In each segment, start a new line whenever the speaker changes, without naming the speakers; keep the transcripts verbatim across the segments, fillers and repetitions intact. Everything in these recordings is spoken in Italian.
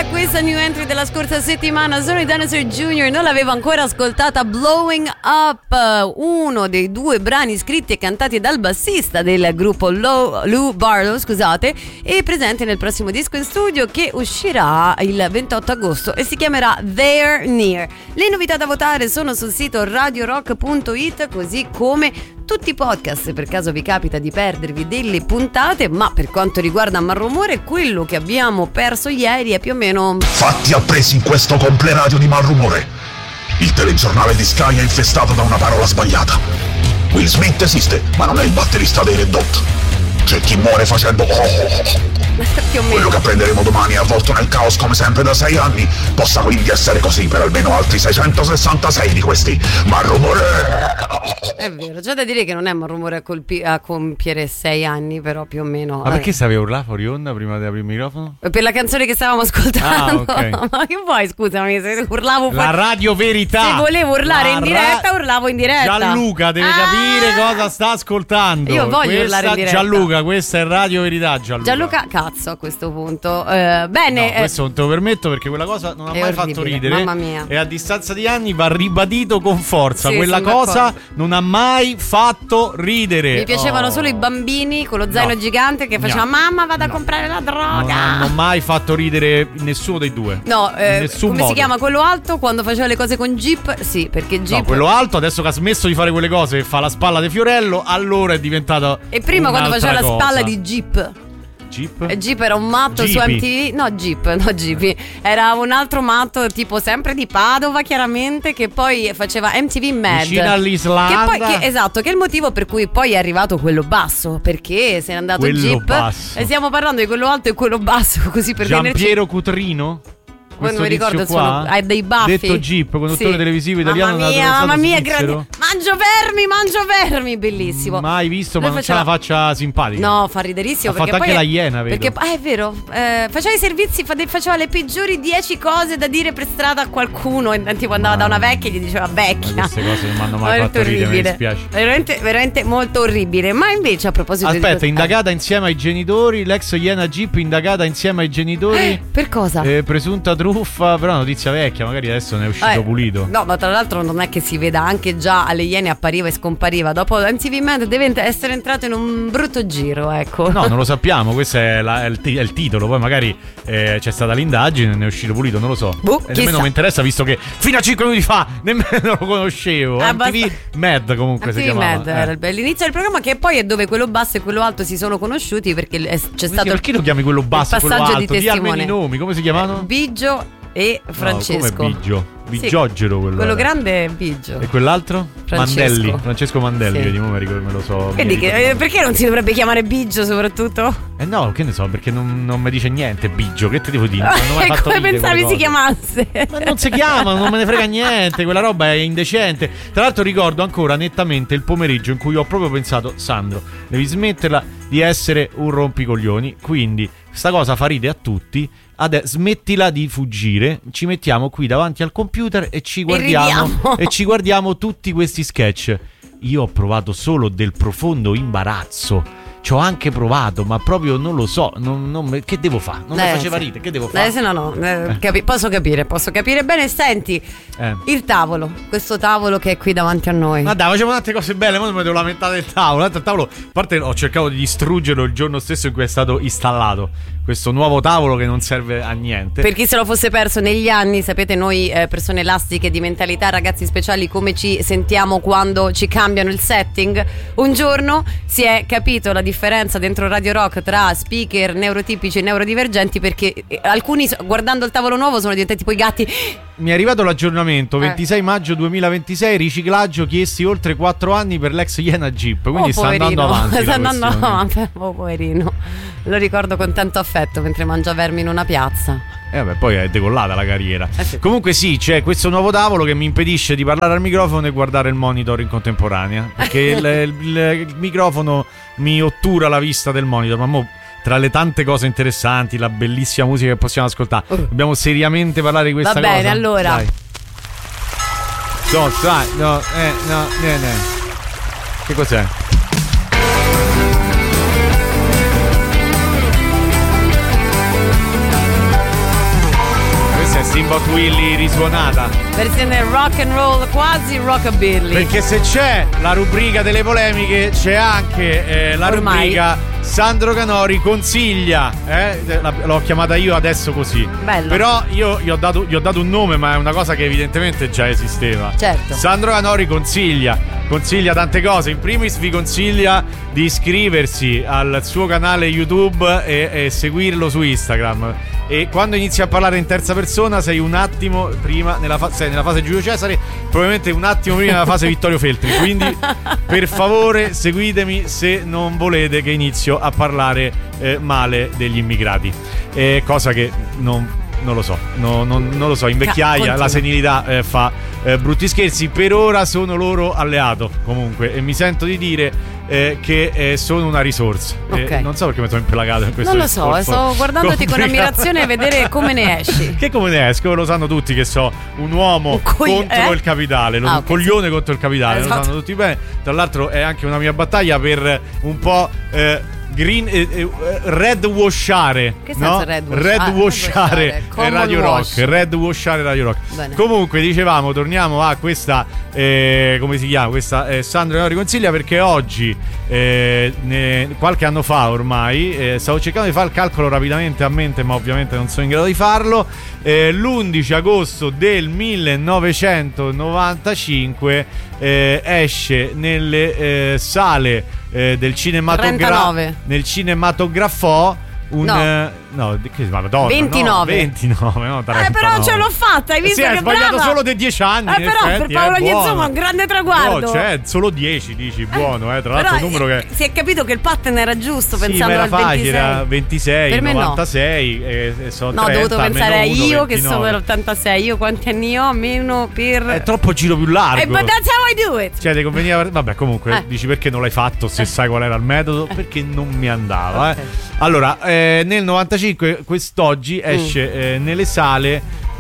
Bella questa new entry della scorsa settimana. Sono i Dinosaur Junior. Non l'avevo ancora ascoltata. Blowing Up, uno dei due brani scritti e cantati dal bassista del gruppo Lou, Lou Barlow, scusate, e presente nel prossimo disco in studio che uscirà il ventotto agosto e si chiamerà There Near. Le novità da votare sono sul sito radio rock punto it, così come tutti i podcast, per caso vi capita di perdervi delle puntate. Ma per quanto riguarda Malrumore, quello che abbiamo perso ieri è più o meno
fatti appresi in questo compleradio di Malrumore. Il telegiornale di Sky è infestato da una parola sbagliata. Will Smith esiste, ma non è il batterista dei Red Hot. C'è chi muore facendo oh, oh, oh.
Più o meno.
Quello che apprenderemo domani è avvolto nel caos come sempre da sei anni. Possa quindi essere così per almeno altri seicentosessantasei di questi. Malrumore.
È vero, c'è da dire che non è Malrumore a, colpi- a compiere sei anni, però più o meno.
Ma perché stavi a urlare fuori onda prima di aprire il microfono?
Per la canzone che stavamo ascoltando.
Ah, okay.
Ma che vuoi, scusami, se urlavo fuori...
La radio verità.
Se volevo urlare
La
in diretta,
ra...
urlavo in diretta.
Gianluca deve
ah!
capire cosa sta ascoltando.
Io voglio
questa,
urlare in diretta.
Gianluca, questa è Radio Verità, Gianluca.
Gianluca, cazzo a questo punto. Eh, bene.
No, questo non te lo permetto perché quella cosa non ha mai
orribile,
fatto ridere.
Mamma mia.
E a distanza di anni va ribadito con forza.
Sì,
quella cosa
d'accordo.
Non ha mai fatto ridere.
Mi piacevano
oh.
solo i bambini con lo zaino
No.
gigante che faceva
No.
mamma vado
No.
a comprare la
Non
droga.
hanno mai fatto ridere nessuno dei due.
No, eh,
In nessun
come
modo.
si chiama quello alto quando faceva le cose con Jeep? Sì, perché Jeep.
No, quello alto adesso che ha smesso di fare quelle cose e fa la spalla di Fiorello, allora è diventato.
E prima quando
un'altra
faceva la
cosa.
spalla di Jeep.
Jeep?
E Jeep era un matto su
Jeepy.
M T V. No, Jeep, no Jeepy. Era un altro matto tipo sempre di Padova, chiaramente, che poi faceva M T V Mad.
Vicino all'Islanda.
Che poi, che, esatto, che è il motivo per cui poi è arrivato quello basso. Perché se n'è andato
Quello
Jeep.
basso.
E stiamo parlando di quello alto e quello basso, così per tenerci.
Giampiero Cutrino?
Poi non mi
Questo
ricordo,
tizio qua,
sono, hai dei baffi.
detto Jeep, conduttore
Sì.
televisivo italiano.
Mamma mia,
naturalizzato
mamma mia,
svizzero.
grande. Mangio vermi, mangio vermi, bellissimo.
Mai visto, ma
Lui
non
faceva-
c'ha la faccia simpatica.
No, fa riderissimo.
Ha
perché
fatto
poi
anche
è-
la Iena, vedo.
Perché, ah, è vero. Eh, faceva i servizi, fa- faceva le peggiori dieci cose da dire per strada a qualcuno. E, tipo andava da una vecchia e gli diceva vecchia.
Ma queste cose non mi hanno mai
Molto
fatto ridere, mi
orribile.
dispiace.
Veramente, veramente molto orribile. Ma invece, a proposito di.
Aspetta, indagata insieme ai genitori. L'ex Iena Jeep indagata insieme ai genitori.
Per cosa?
Eh, presunta truffa. Però notizia vecchia, magari adesso ne è uscito
Eh,
pulito.
No, ma tra l'altro non è che si veda, anche già alle Iene appariva e scompariva. Dopo M T V Mad deve essere entrato in un brutto giro, ecco.
No, non lo sappiamo, questo è, la- è il, ti- è il titolo. Poi magari eh, c'è stata l'indagine, ne è uscito pulito, non lo so.
Boh,
e
chissà.
nemmeno mi interessa, visto che fino a cinque minuti fa nemmeno lo conoscevo.
Ah,
M T V Mad comunque
M T V
si chiamava.
Mad
eh.
era il- l'inizio del programma, che poi è dove quello basso e quello alto si sono conosciuti, perché è- c'è stato il,
Perché lo chiami quello basso e
il
quello
passaggio
alto?
di
Di almeno
testimone.
i nomi, come si chiamavano?
Biggio e Francesco.
No, come Biggio?
Sì,
Bigiogero quello.
quello
era.
grande è Biggio.
E quell'altro?
Francesco.
Mandelli. Francesco Mandelli,
Sì.
vedi, mo me ricordo- me lo so.
Quindi
mi
che-
ricordo.
eh, perché non si dovrebbe chiamare Biggio soprattutto?
Eh no, che ne so, perché non, non mi dice niente Biggio, che te devo dire? Non ho mai
E
fatto
come
ridere
pensavi
quelle
si
cose.
chiamasse?
Ma non si chiama, non me ne frega niente, quella roba è indecente. Tra l'altro ricordo ancora nettamente il pomeriggio in cui ho proprio pensato: Sandro, devi smetterla di essere un rompicoglioni, quindi sta cosa fa ride a tutti. Adesso smettila di fuggire, ci mettiamo qui davanti al computer e ci guardiamo
ridiamo.
e ci guardiamo tutti questi sketch. Io ho provato solo del profondo imbarazzo. Ci ho anche provato, ma proprio non lo so. Non, non me- che devo fare? Non mi
Eh,
faceva
sì.
ridere. Che devo fare?
Eh, se no, no, eh, capi- posso capire, posso capire bene. Senti,
Eh.
il tavolo, questo tavolo che è qui davanti a noi.
Ma dai, facciamo tante cose belle, ma non mi devo lamentare del tavolo. Tanto il tavolo, a parte ho cercato di distruggerlo il giorno stesso in cui è stato installato. Questo nuovo tavolo che non serve a niente.
Per chi se lo fosse perso negli anni, sapete noi eh, persone elastiche di mentalità, ragazzi speciali, come ci sentiamo quando ci cambiano il setting. Un giorno si è capito la differenza dentro Radio Rock tra speaker neurotipici e neurodivergenti, perché eh, alcuni guardando il tavolo nuovo sono diventati tipo i gatti.
Mi è arrivato l'aggiornamento
Eh.
ventisei maggio duemilaventisei, riciclaggio chiesti oltre quattro anni per l'ex Iena Jeep. Quindi
Oh,
sta andando
poverino.
avanti.
Sta
la
andando
questione.
avanti. Oh, poverino. Lo ricordo con tanto affetto mentre mangia vermi in una piazza.
E vabbè, poi è decollata la carriera.
Eh sì.
Comunque sì, c'è questo nuovo tavolo che mi impedisce di parlare al microfono e guardare il monitor in contemporanea. Perché il, il- il microfono mi ottura la vista del monitor. Ma mo, tra le tante cose interessanti, la bellissima musica che possiamo ascoltare,
Uh.
dobbiamo seriamente parlare di questa
Va
cosa.
bene, allora.
Dai. No, dai, no, eh, no, ne, ne. Che cos'è? Steamboat Willie risuonata.
Versione rock and roll, quasi rockabilly.
Perché se c'è la rubrica delle polemiche, c'è anche eh, la
Ormai.
rubrica Sandro Canori consiglia. Eh? La- l'ho chiamata io adesso così.
Bello.
Però io gli ho, dato, gli ho dato un nome, ma è una cosa che evidentemente già esisteva.
Certo.
Sandro Canori consiglia. Consiglia tante cose. In primis vi consiglia di iscriversi al suo canale YouTube e, e seguirlo su Instagram. E quando inizi a parlare in terza persona sei un attimo prima nella, fa- sei nella fase Giulio Cesare, probabilmente un attimo prima nella fase Vittorio Feltri. Quindi per favore seguitemi se non volete che inizio a parlare eh, male degli immigrati. Eh, cosa che non... Non lo so, no, non, non lo so, in vecchiaia
Continua.
la senilità eh, fa eh, brutti scherzi. Per ora sono loro alleato comunque e mi sento di dire eh, che eh, sono una risorsa.
Ok.
Eh, non so perché mi sono impelagato in questo
Non lo so,
discorso
sto guardandoti con
complicato.
ammirazione a vedere come ne esci.
Che come ne esco? Lo sanno tutti che so un uomo
Un cogli-
contro
eh?
il capitale, lo-
Ah,
un
ok,
coglione contro il capitale,
Esatto.
lo sanno tutti bene. Tra l'altro è anche una mia battaglia per un po' eh, green eh, eh, red washare.
Che senso
no?
red wash-
Red
ah, red
washare
washare,
e
common
Radio
wash.
Rock, red washare Radio Rock.
Bene.
Comunque dicevamo, torniamo a questa eh, come si chiama? Questa eh, Sandro Canori consiglia, perché oggi eh, ne- qualche anno fa ormai eh, stavo cercando di fare il calcolo rapidamente a mente, ma ovviamente non sono in grado di farlo. Eh, l'undici agosto del millenovecentonovantacinque eh, esce nelle eh, sale eh, del cinematogra-
trentanove.
nel cinematografo un
No.
eh, no, di- che Madonna,
ventinove.
no, ventinove, no,
Eh,
trentanove.
però ce l'ho fatta, hai visto
Sì, hai
che
sbagliato
brava?
solo dei dieci anni.
Eh,
in
però
effetti,
per Paolo
è buono.
Agnezzo è un grande traguardo.
No, c'è solo dieci, dici, buono, eh. Tra l'altro
Però,
un numero che
eh, si è capito che il pattern era giusto,
sì,
pensando
ma era
al
facile,
ventisei.
era ventisei,
Per me no.
novantasei e, e sono
No, ho
trenta,
dovuto pensare a
meno uno,
io che
ventinove.
sono dell'ottantasei. Io quanti anni ho? Meno per.
È troppo giro più largo.
Eh, but that's how I do it.
Cioè, ti conveniva. Vabbè, comunque,
Eh.
dici perché non l'hai fatto se sai qual era il metodo? Perché non mi andava,
Ok.
eh. Allora, eh, nel novantacinque, quest'oggi, esce
Mm.
eh, nelle sale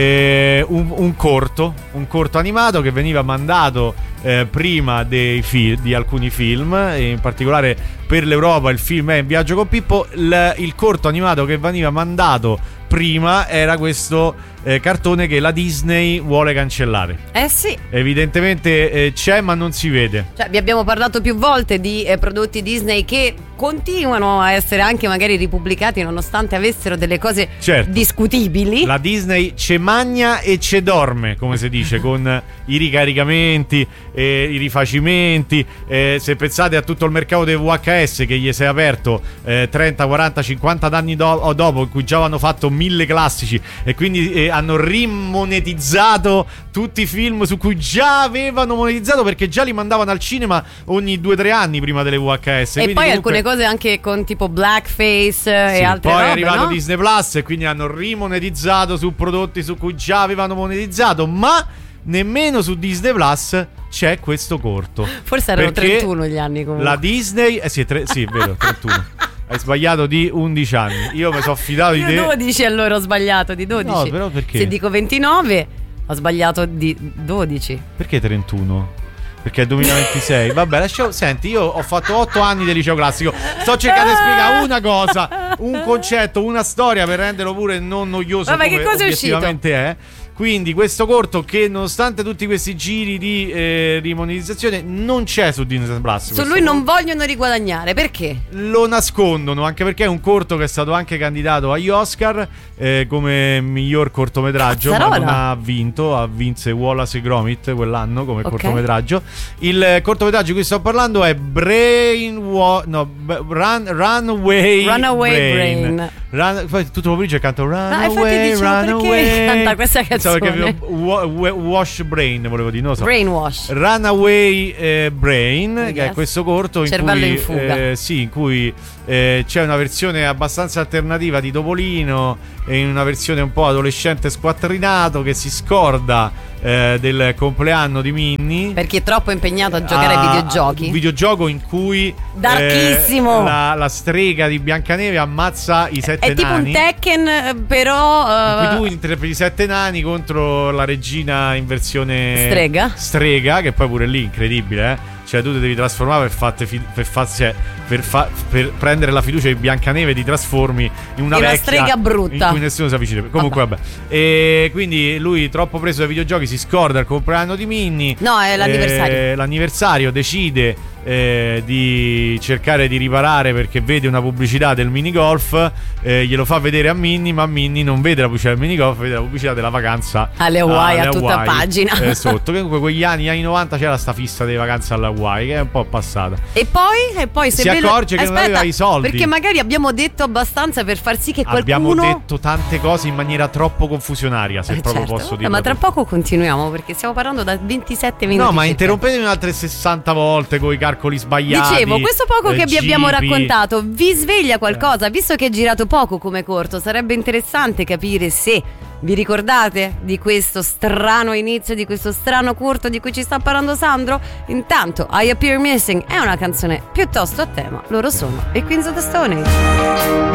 eh, un, un corto, un corto animato che veniva mandato eh, prima dei film, di alcuni film, e in particolare per l'Europa il film è In viaggio con Pippo. Il, il corto animato che veniva mandato prima era questo eh, cartone che la Disney vuole cancellare.
Eh sì.
Evidentemente eh, c'è, ma non si vede.
Cioè, vi abbiamo parlato più volte di eh, prodotti Disney che continuano a essere anche magari ripubblicati nonostante avessero delle cose
Certo.
discutibili.
La Disney ce magna e ce dorme, come si dice, con i ricaricamenti, eh, i rifacimenti. Eh, se pensate a tutto il mercato del V H S che gli si è aperto eh, trenta, quaranta, cinquanta anni do- dopo, in cui già hanno fatto mille classici e quindi eh, hanno rimonetizzato tutti i film su cui già avevano monetizzato, perché già li mandavano al cinema ogni due o tre anni prima delle V H S.
E
Quindi
poi
comunque-
alcune cose anche con tipo blackface eh,
Sì,
e altre
poi
robe,
è arrivato
no?
Disney Plus e quindi hanno rimonetizzato su prodotti su cui già avevano monetizzato, ma nemmeno su Disney Plus c'è questo corto.
Forse erano
Perché
trentuno gli anni comunque.
La Disney, eh sì, tre, sì, è vero, trentuno. Hai sbagliato di undici anni. Io mi sono fidato di
Io
te.
dodici allora ho sbagliato di dodici.
No, però perché?
Se dico ventinove ho sbagliato di dodici.
Perché trentuno? Perché è duemilaventisei. Vabbè, lasciamo. Senti, io ho fatto otto anni di liceo classico. Sto cercando di spiegare una cosa, un concetto, una storia per renderlo pure non noioso.
Vabbè,
come
che cosa è
obiettivamente è. Quindi questo corto, che nonostante tutti questi giri di eh, rimonetizzazione, non c'è su Disney Plus.
Su lui non vogliono riguadagnare, perché?
Lo nascondono, anche perché è un corto che è stato anche candidato agli Oscar eh, come miglior cortometraggio, ma
Cazzarola.
non ha vinto. Ha vinse Wallace e Gromit quell'anno come
Ok.
cortometraggio. Il eh, cortometraggio di cui sto parlando è Brain Wa- no, B- Run, Runaway
Runaway Brain.
Run, poi tutto il pomeriggio canto
infatti
Runaway,
dicevo, perché
Runaway.
canta questa
Pensavo
canzone?
che avevo wa- wa- Wash Brain, volevo dire, non lo so.
Brainwash.
Runaway eh, Brain, che
Yes.
è questo corto in
Cervello
cui,
in fuga.
eh, sì, in cui eh, c'è una versione abbastanza alternativa di Topolino e in una versione un po' adolescente squattrinato che si scorda eh, del compleanno di Minnie.
Perché è troppo impegnato a giocare
a-
ai videogiochi.
Un videogioco in cui
Darkissimo.
eh, la, la strega di Biancaneve ammazza i sette
È tipo
nani.
un Tekken, eh, però
In
eh,
cui tu interpreti sette nani contro la regina in versione
Strega.
strega, che poi pure lì incredibile, eh? Cioè tu ti devi trasformare per, fatte fi- per, fa- cioè, per, fa- per prendere la fiducia di Biancaneve, ti trasformi in una
È una
vecchia
strega brutta.
in cui nessuno si avvicina. Comunque vabbè. E quindi lui, troppo preso dai videogiochi, si scorda il compleanno di Minnie.
No, è l'anniversario.
Eh, l'anniversario decide eh, di cercare di riparare perché vede una pubblicità del minigolf, eh, glielo fa vedere a Minnie, ma Minnie non vede la pubblicità del minigolf, vede la pubblicità della vacanza
alle Hawaii,
alle
a tutta
Hawaii,
pagina.
eh, sotto. Comunque quegli anni, anni novanta c'era sta fissa delle vacanze alle Hawaii che è un po' passata.
E poi, e poi se
si
ve lo-
accorge che
Aspetta,
non aveva i soldi,
perché magari abbiamo detto abbastanza per far sì che qualcuno
abbiamo detto tante cose in maniera troppo confusionaria, se
Eh,
proprio
certo.
posso
Vabbè,
dire.
ma tra poco continuiamo perché stiamo parlando da ventisette minuti.
No, ma
circa.
interrompetemi altre sessanta volte con i calcoli sbagliati.
Dicevo, questo poco
eh,
che vi abbiamo
Gipi.
raccontato vi sveglia qualcosa? Visto che è girato poco come corto, sarebbe interessante capire se vi ricordate di questo strano inizio, di questo strano corto di cui ci sta parlando Sandro? Intanto I Appear Missing è una canzone piuttosto a tema. Loro sono i Queens of the Stone Age.